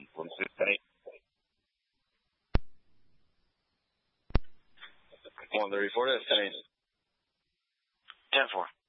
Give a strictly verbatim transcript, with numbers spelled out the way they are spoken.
one, one six, ten eight. one thirty-four, that's ten eight. ten four.